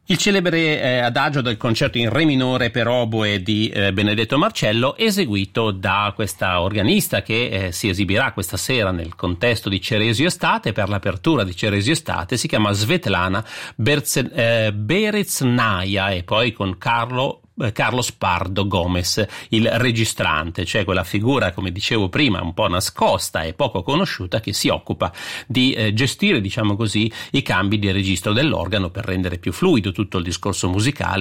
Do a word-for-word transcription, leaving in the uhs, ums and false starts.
Il celebre eh, adagio del concerto in re minore per oboe di eh, Benedetto Marcello, eseguito da questa organista che eh, si esibirà questa sera nel contesto di Ceresio Estate. Per l'apertura di Ceresio Estate si chiama Svetlana Berze- eh, Bereznaia, e poi con Carlo Carlos Pardo Gomez, il registrante, cioè quella figura, come dicevo prima, un po' nascosta e poco conosciuta, che si occupa di eh, gestire, diciamo così, i cambi di registro dell'organo per rendere più fluido tutto il discorso musicale